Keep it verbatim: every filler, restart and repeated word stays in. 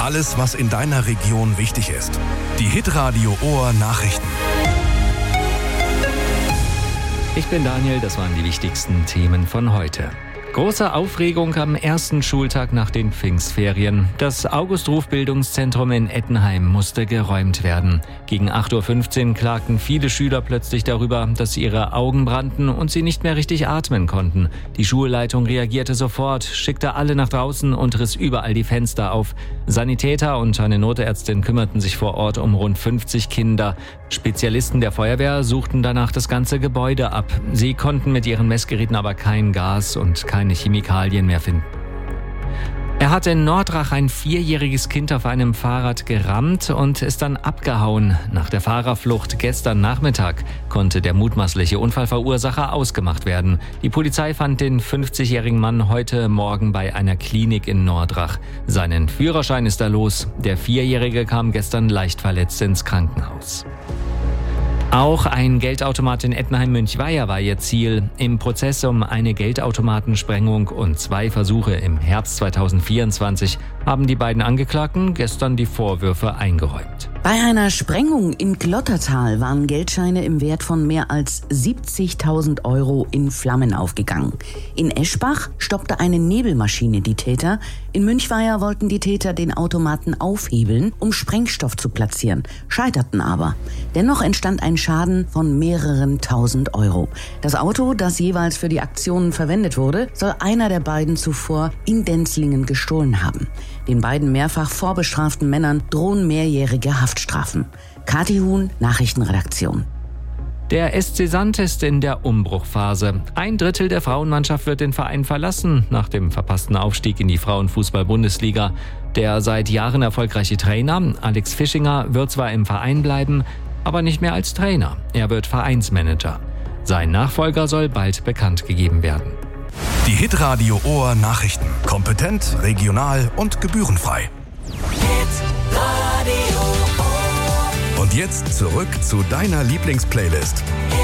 Alles, was in deiner Region wichtig ist. Die Hitradio Ohr Nachrichten. Ich bin Daniel, das waren die wichtigsten Themen von heute. Große Aufregung am ersten Schultag nach den Pfingstferien. Das August-Ruf-Bildungszentrum in Ettenheim musste geräumt werden. Gegen acht Uhr fünfzehn klagten viele Schüler plötzlich darüber, dass ihre Augen brannten und sie nicht mehr richtig atmen konnten. Die Schulleitung reagierte sofort, schickte alle nach draußen und riss überall die Fenster auf. Sanitäter und eine Notärztin kümmerten sich vor Ort um rund fünfzig Kinder. Spezialisten der Feuerwehr suchten danach das ganze Gebäude ab. Sie konnten mit ihren Messgeräten aber kein Gas und keine Chemikalien mehr finden. Er hat in Nordrach ein vierjähriges Kind auf einem Fahrrad gerammt und ist dann abgehauen. Nach der Fahrerflucht gestern Nachmittag konnte der mutmaßliche Unfallverursacher ausgemacht werden. Die Polizei fand den fünfzigjährigen Mann heute Morgen bei einer Klinik in Nordrach. Seinen Führerschein ist er los. Der Vierjährige kam gestern leicht verletzt ins Krankenhaus. Auch ein Geldautomat in Ettenheim-Münchweier war ihr Ziel. Im Prozess um eine Geldautomatensprengung und zwei Versuche im Herbst zweitausendvierundzwanzig haben die beiden Angeklagten gestern die Vorwürfe eingeräumt. Bei einer Sprengung in Glottertal waren Geldscheine im Wert von mehr als siebzigtausend Euro in Flammen aufgegangen. In Eschbach stoppte eine Nebelmaschine die Täter. In Münchweier wollten die Täter den Automaten aufhebeln, um Sprengstoff zu platzieren, scheiterten aber. Dennoch entstand ein Schaden von mehreren tausend Euro. Das Auto, das jeweils für die Aktionen verwendet wurde, soll einer der beiden zuvor in Denzlingen gestohlen haben. Den beiden mehrfach vorbestraften Männern drohen mehrjährige Haftstrafen. Kathi Huhn, Nachrichtenredaktion. Der S C Sand ist in der Umbruchphase. Ein Drittel der Frauenmannschaft wird den Verein verlassen, nach dem verpassten Aufstieg in die Frauenfußball-Bundesliga. Der seit Jahren erfolgreiche Trainer, Alex Fischinger, wird zwar im Verein bleiben, aber nicht mehr als Trainer. Er wird Vereinsmanager. Sein Nachfolger soll bald bekannt gegeben werden. Die Hitradio Ohr Nachrichten. Kompetent, regional und gebührenfrei. Hitradio Ohr. Und jetzt zurück zu deiner Lieblingsplaylist.